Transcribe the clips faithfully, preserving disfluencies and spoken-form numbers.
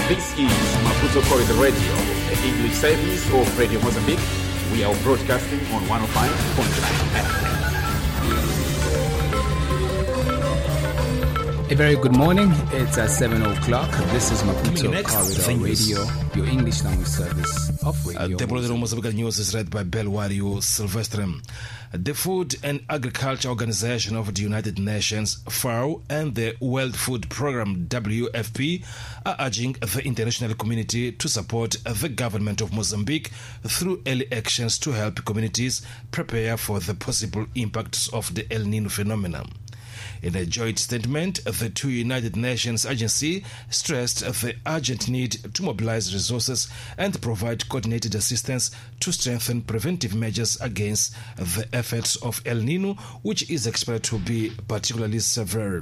This is Maputo Corridor Radio, the English service of Radio Mozambique. We are broadcasting on one oh five point nine F M. A very good morning. It's at seven o'clock. This is Maputo Corridor Radio, your English language service of Radio. Uh, the Bulletin Mozambique News is read by Belwario Silvestre. The Food and Agriculture Organization of the United Nations, FAO, and the World Food Programme, W F P, are urging the international community to support the government of Mozambique through early actions to help communities prepare for the possible impacts of the El Nino phenomenon. In a joint statement, the two United Nations agencies stressed the urgent need to mobilize resources and provide coordinated assistance to strengthen preventive measures against the effects of El Nino, which is expected to be particularly severe.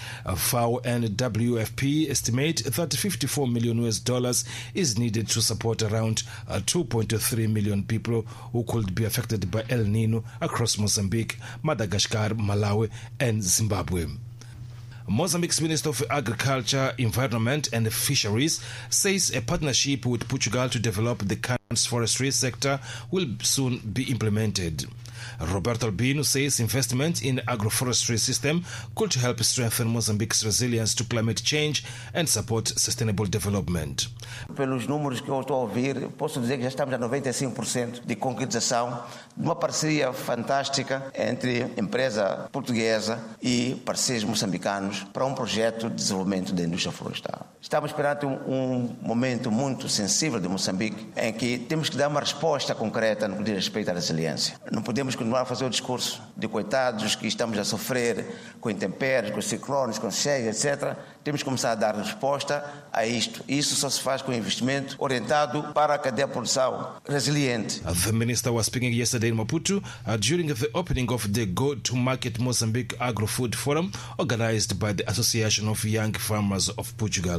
FAO and W F P estimate that fifty-four million U S dollars is needed to support around two point three million people who could be affected by El Nino across Mozambique, Madagascar, Malawi, and Zimbabwe. Mozambique's Minister of Agriculture, Environment and Fisheries says a partnership with Portugal to develop the country's forestry sector will soon be implemented. Roberto Albino says investment in agroforestry system could help strengthen Mozambique's resilience to climate change and support sustainable development. Pelos números que eu estou a ouvir, posso dizer que já estamos a noventa e cinco por cento de concretização de uma parceria fantástica entre empresa portuguesa e parceiros moçambicanos para um projeto de desenvolvimento da indústria florestal. Estamos perante um, um momento muito sensível de Moçambique em que temos que dar uma resposta concreta no que diz respeito à resiliência. Não podemos continuar a fazer o discurso de coitados que estamos a sofrer com intempéries, com ciclones, com cheias, etcétera. Temos que começar a dar resposta a isto. Isso só se faz com investimento orientado para a cadeia de produção resiliente. The minister was speaking yesterday in Maputo uh, during the opening of the Go to Market Mozambique Agro-Food Forum organized by the Association of Young Farmers of Portugal.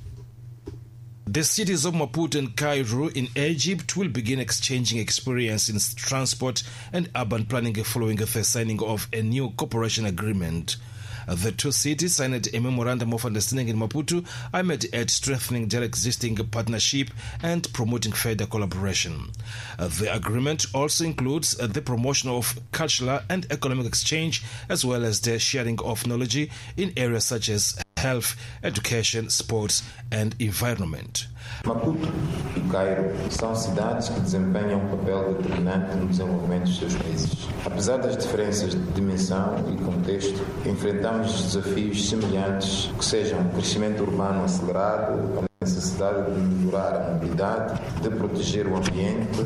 The cities of Maputo and Cairo in Egypt will begin exchanging experience in transport and urban planning following the signing of a new cooperation agreement. The two cities signed a memorandum of understanding in Maputo aimed at strengthening their existing partnership and promoting further collaboration. The agreement also includes the promotion of cultural and economic exchange as well as the sharing of knowledge in areas such as health, education, sports and environment. Maputo e Cairo são cidades que desempenham um papel determinante no desenvolvimento dos seus países. Apesar das diferenças de dimensão e contexto, enfrentamos desafios semelhantes, que sejam o crescimento urbano acelerado, a necessidade de melhorar a mobilidade, de proteger o ambiente,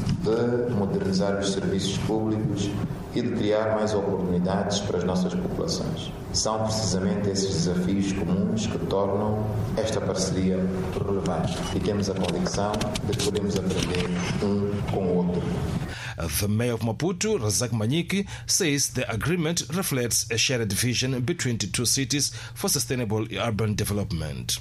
de modernizar os serviços públicos e de criar mais oportunidades para as nossas populações. São precisamente esses desafios comuns que tornam esta parceria relevante e temos a convicção de que podemos aprender um com o outro. The mayor of Maputo, Razak Manyiki, says the agreement reflects a shared vision between the two cities for sustainable urban development.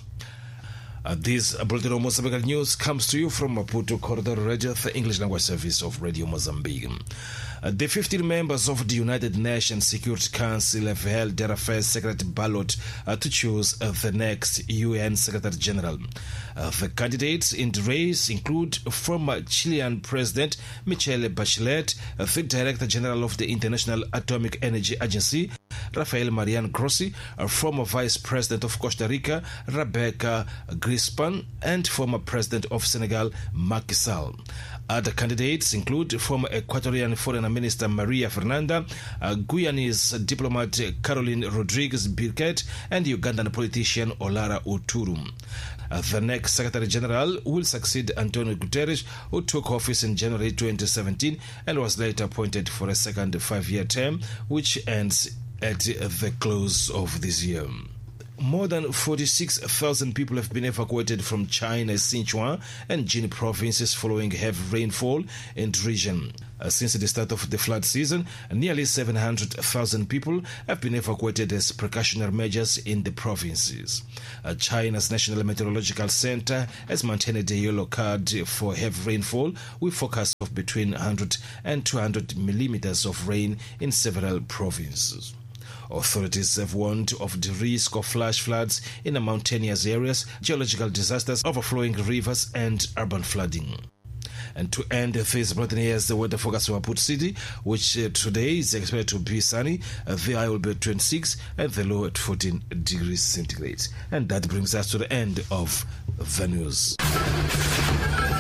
Uh, this Bulletin of Mozambique News comes to you from Maputo Corridor Radio, the English language service of Radio Mozambique. Uh, the fifteen members of the United Nations Security Council have held their first secret ballot uh, to choose uh, the next U N Secretary General. Uh, the candidates in the race include former Chilean President Michelle Bachelet, uh, the Director General of the International Atomic Energy Agency, Rafael Mariano Grossi, a former Vice President of Costa Rica, Rebecca Grispan, and former President of Senegal, Macky Sall. Other candidates include former Ecuadorian Foreign Minister Maria Fernanda, uh, Guyanese diplomat Caroline Rodriguez Birket, and Ugandan politician Olara Oturu. Uh, the next Secretary General will succeed Antonio Guterres, who took office in January twenty seventeen and was later appointed for a second five-year term, which ends at the close of this year. More than forty-six thousand people have been evacuated from China's Sichuan and Jin provinces following heavy rainfall in the region. Uh, since the start of the flood season, nearly seven hundred thousand people have been evacuated as precautionary measures in the provinces. Uh, China's National Meteorological Center has maintained a yellow card for heavy rainfall with forecasts of between one hundred and two hundred millimeters of rain in several provinces. Authorities have warned of the risk of flash floods in the mountainous areas, geological disasters, overflowing rivers, and urban flooding. And to end this bulletin, here's the weather forecast for Maputo City, which uh, today is expected to be sunny. Uh, the high will be at twenty-six and the low at fourteen degrees centigrade. And that brings us to the end of the news.